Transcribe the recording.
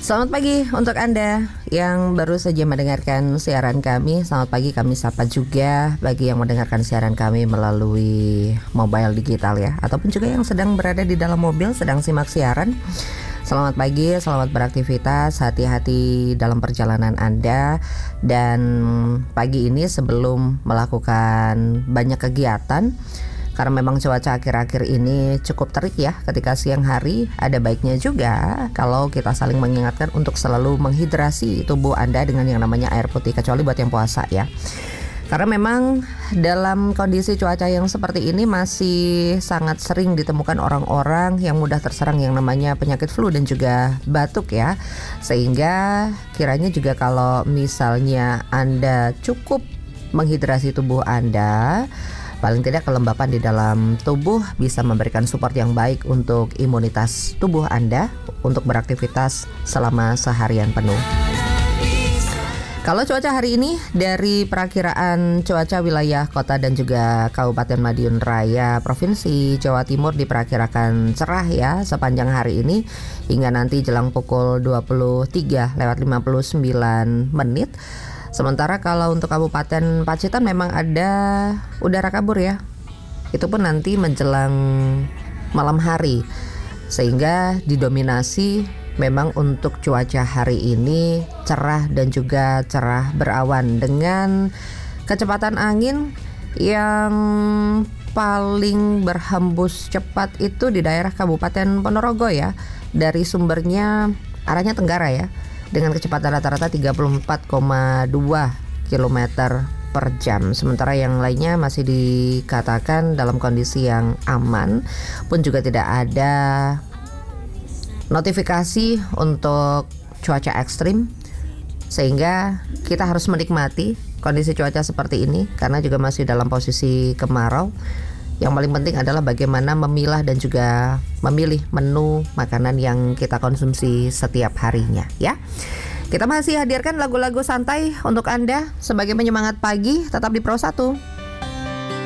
Selamat pagi untuk Anda yang baru saja mendengarkan siaran kami. Selamat pagi, kami sapa juga bagi yang mendengarkan siaran kami melalui mobile digital ya, ataupun juga yang sedang berada di dalam mobil sedang simak siaran. Selamat pagi, selamat beraktivitas, hati-hati dalam perjalanan Anda. Dan pagi ini sebelum melakukan banyak kegiatan, karena memang cuaca akhir-akhir ini cukup terik ya ketika siang hari, ada baiknya juga kalau kita saling mengingatkan untuk selalu menghidrasi tubuh Anda dengan yang namanya air putih, kecuali buat yang puasa ya. Karena memang dalam kondisi cuaca yang seperti ini masih sangat sering ditemukan orang-orang yang mudah terserang yang namanya penyakit flu dan juga batuk ya. Sehingga kiranya juga kalau misalnya Anda cukup menghidrasi tubuh Anda, paling tidak kelembapan di dalam tubuh bisa memberikan support yang baik untuk imunitas tubuh Anda untuk beraktivitas selama seharian penuh. Kalau cuaca hari ini dari perakiraan cuaca wilayah kota dan juga Kabupaten Madiun Raya Provinsi Jawa Timur diperkirakan cerah ya sepanjang hari ini hingga nanti jelang pukul 23:59. Sementara kalau untuk Kabupaten Pacitan memang ada udara kabur ya. Itu pun nanti menjelang malam hari. Sehingga didominasi memang untuk cuaca hari ini cerah dan juga cerah berawan dengan kecepatan angin yang paling berhembus cepat itu di daerah Kabupaten Ponorogo ya. Dari sumbernya arahnya tenggara ya, dengan kecepatan rata-rata 34,2 km per jam. Sementara yang lainnya masih dikatakan dalam kondisi yang aman, pun juga tidak ada notifikasi untuk cuaca ekstrim. Sehingga kita harus menikmati kondisi cuaca seperti ini karena juga masih dalam posisi kemarau. Yang paling penting adalah bagaimana memilah dan juga memilih menu makanan yang kita konsumsi setiap harinya ya. Kita masih hadirkan lagu-lagu santai untuk Anda sebagai penyemangat pagi, tetap di Pro 1.